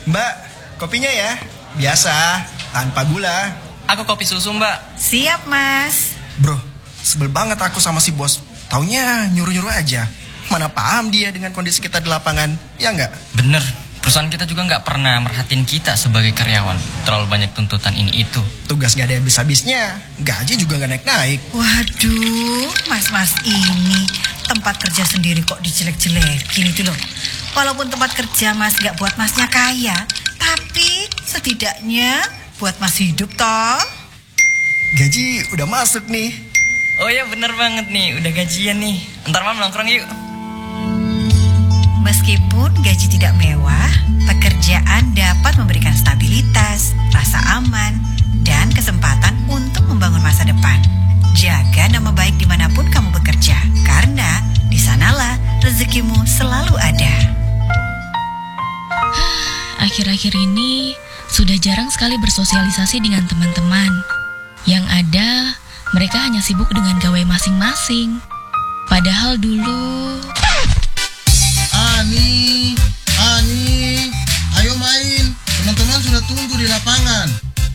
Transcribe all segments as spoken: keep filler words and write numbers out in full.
Mbak, kopinya ya. Biasa, tanpa gula. Aku kopi susu, Mbak. Siap, Mas. Bro, sebel banget aku sama si bos. Taunya nyuruh-nyuruh aja. Mana paham dia dengan kondisi kita di lapangan, ya nggak? Bener, perusahaan kita juga nggak pernah merhatiin kita sebagai karyawan. Terlalu banyak tuntutan ini itu. Tugas nggak ada habis-habisnya, gaji juga nggak naik-naik. Waduh, mas-mas ini tempat kerja sendiri kok dijelek-jelekin itu loh. Walaupun tempat kerja mas nggak buat masnya kaya, tapi setidaknya buat mas hidup toh. Gaji udah masuk nih. Oh ya bener banget nih, udah gajian nih. Ntar malam nongkrong yuk. Meskipun gaji tidak mewah, pekerjaan dapat memberikan stabilitas, rasa aman, dan kesempatan untuk membangun masa depan. Jaga nama baik dimanapun kamu bekerja, karena di sanalah rezekimu selalu ada. Akhir-akhir ini sudah jarang sekali bersosialisasi dengan teman-teman. Yang ada, mereka hanya sibuk dengan gawe masing-masing. Padahal dulu... Ani, Ani, ayo main. Teman-teman sudah tunggu di lapangan.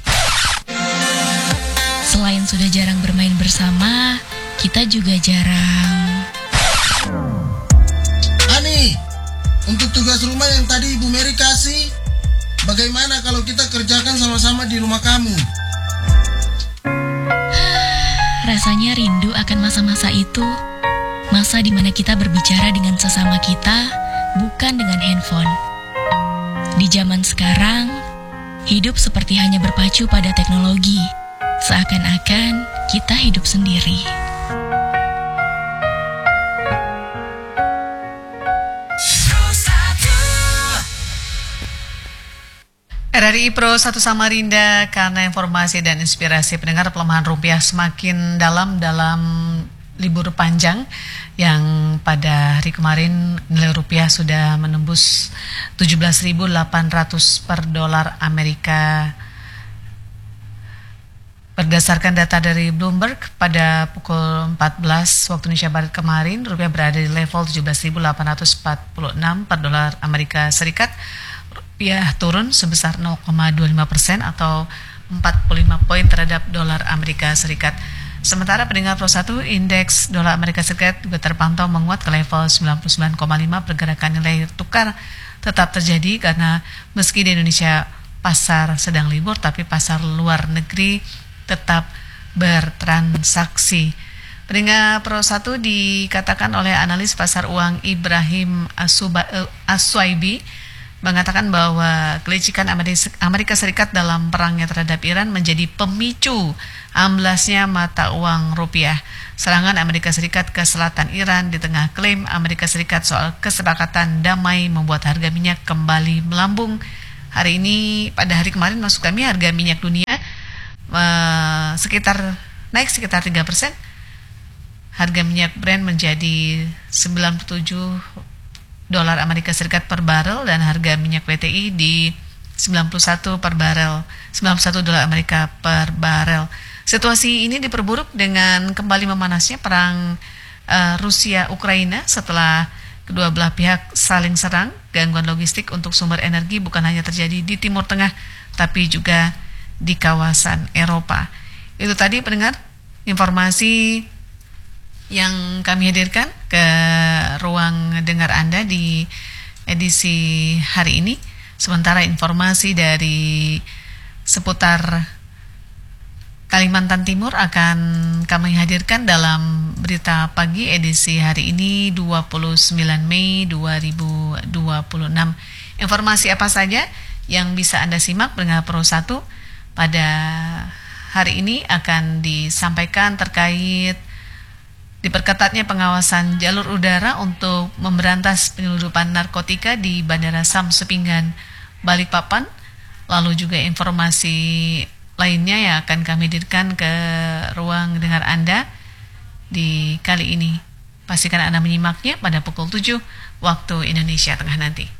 Selain sudah jarang bermain bersama, kita juga jarang... Ani, untuk tugas rumah yang tadi Ibu Mary kasih, bagaimana kalau kita kerjakan sama-sama di rumah kamu? Rasanya rindu akan masa-masa itu. Masa di mana kita berbicara dengan sesama kita, bukan dengan handphone. Di zaman sekarang, hidup seperti hanya berpacu pada teknologi. Seakan-akan kita hidup sendiri. R R I Pro satu Samarinda, karena informasi dan inspirasi pendengar, pelemahan rupiah semakin dalam dalam libur panjang yang pada hari kemarin nilai rupiah sudah menembus tujuh belas ribu delapan ratus per dolar Amerika. Berdasarkan data dari Bloomberg, pada pukul empat belas waktu Indonesia Barat kemarin, rupiah berada di level tujuh belas ribu delapan ratus empat puluh enam per dolar Amerika Serikat. Rupiah turun sebesar nol koma dua lima persen atau empat puluh lima poin terhadap dolar Amerika Serikat. Sementara pendengar Pro satu, indeks dolar Amerika Serikat juga terpantau menguat ke level sembilan puluh sembilan koma lima. Pergerakan nilai tukar tetap terjadi karena meski di Indonesia pasar sedang libur, tapi pasar luar negeri tetap bertransaksi. Pendengar Pro satu dikatakan oleh analis pasar uang Ibrahim Asuba, uh, Aswaibi mengatakan bahwa kelicikan Amerika Serikat dalam perangnya terhadap Iran menjadi pemicu amblasnya mata uang rupiah. Serangan Amerika Serikat ke selatan Iran di tengah klaim Amerika Serikat soal kesepakatan damai membuat harga minyak kembali melambung. Hari ini, pada hari kemarin maksud kami, harga minyak dunia uh, sekitar naik sekitar tiga persen. Harga minyak Brent menjadi sembilan puluh tujuh dolar Amerika Serikat per barel dan harga minyak W T I di sembilan puluh satu per barel, sembilan puluh satu dolar Amerika per barel. Situasi ini diperburuk dengan kembali memanasnya perang uh, Rusia Ukraina setelah kedua belah pihak saling serang. Gangguan logistik untuk sumber energi bukan hanya terjadi di Timur Tengah, tapi juga di kawasan Eropa. Itu tadi pendengar informasi yang kami hadirkan ke ruang dengar Anda di edisi hari ini. Sementara informasi dari seputar Kalimantan Timur akan kami hadirkan dalam berita pagi edisi hari ini dua puluh sembilan Mei dua ribu dua puluh enam. Informasi apa saja yang bisa Anda simak pendengar Pro satu pada hari ini akan disampaikan terkait diperketatnya pengawasan jalur udara untuk memberantas penyelundupan narkotika di Bandara Samsepinggan, Balikpapan. Lalu juga informasi lainnya yang akan kami hadirkan ke ruang dengar Anda di kali ini. Pastikan Anda menyimaknya pada pukul tujuh waktu Indonesia Tengah nanti.